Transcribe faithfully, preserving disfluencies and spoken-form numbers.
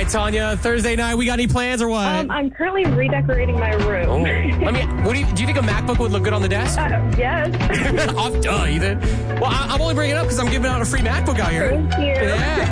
right, Tanya, Thursday night, we got any plans or what? Um, I'm currently redecorating my room. Oh. Let me. What do you do? You think a MacBook would look good on the desk? Uh, yes. Off, duh, Ethan. Well, I, I'm only bringing it up because I'm giving out a free MacBook out here. Thank you. Yeah.